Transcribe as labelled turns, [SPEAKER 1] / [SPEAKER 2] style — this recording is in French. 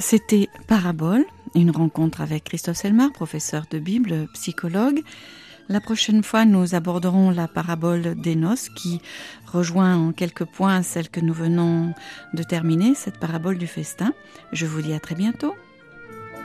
[SPEAKER 1] C'était Parabole, une rencontre avec Christophe Selmar, professeur de Bible, psychologue. La prochaine fois, nous aborderons la parabole des noces qui rejoint en quelques points celle que nous venons de terminer, cette parabole du festin. Je vous dis à très bientôt.